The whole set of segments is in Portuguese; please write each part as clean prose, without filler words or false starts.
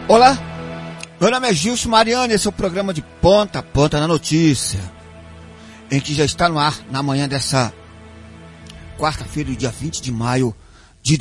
Olá, meu nome é Gilson Mariano e esse é o programa de Ponta a Ponta na Notícia, em que já está no ar na manhã dessa quarta-feira, dia 20 de maio de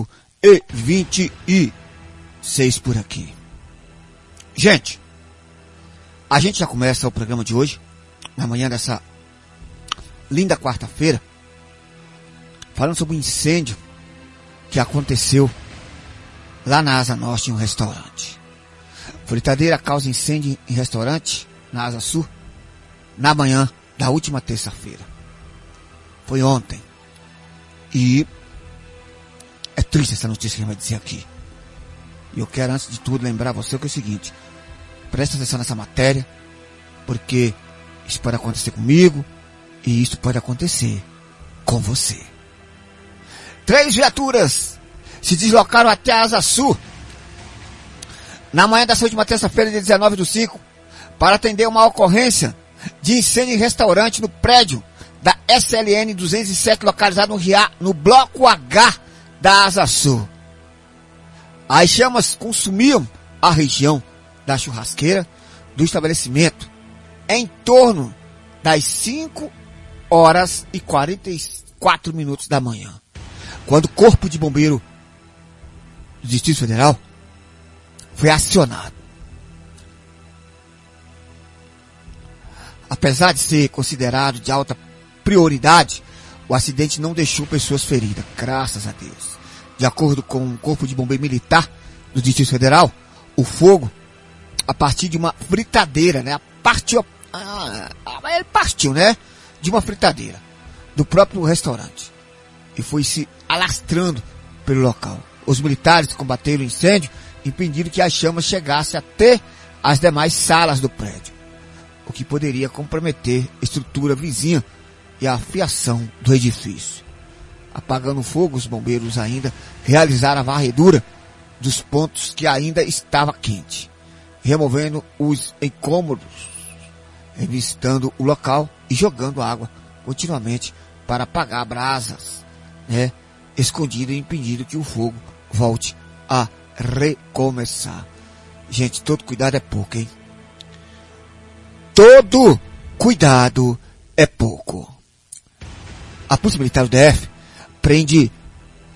2026 por aqui. Gente, a gente já começa o programa de hoje, na manhã dessa linda quarta-feira, falando sobre um incêndio que aconteceu lá na Asa Norte, em um restaurante. Fritadeira causa incêndio em restaurante na Asa Sul na manhã da última terça-feira. Foi ontem. E é triste essa notícia que a gente vai dizer aqui. E eu quero, antes de tudo, lembrar você que é o seguinte: presta atenção nessa matéria, porque isso pode acontecer comigo e isso pode acontecer com você. 3 viaturas se deslocaram até a Asa Sul na manhã dessa última terça-feira, dia 19/5, para atender uma ocorrência de incêndio em restaurante no prédio da SLN 207, localizado no bloco H da Asa Sul. As chamas consumiam a região da churrasqueira do estabelecimento em torno das 5h44 da manhã, quando o Corpo de Bombeiro do Distrito Federal foi acionado. Apesar de ser considerado de alta prioridade, o acidente não deixou pessoas feridas, graças a Deus. De acordo com o Corpo de Bombeiro Militar do Distrito Federal, o fogo, a partir de uma fritadeira, né, ele partiu, né, de uma fritadeira do próprio restaurante e foi se alastrando pelo local. Os militares combateram o incêndio, impedindo que as chamas chegassem até as demais salas do prédio, o que poderia comprometer a estrutura vizinha e a fiação do edifício. Apagando o fogo, os bombeiros ainda realizaram a varredura dos pontos que ainda estava quente, removendo os incômodos, revistando o local e jogando água continuamente para apagar brasas, né, escondido e impedindo que o fogo volte a recomeçar. Gente, todo cuidado é pouco, hein? Todo cuidado é pouco. A Polícia Militar do DF prende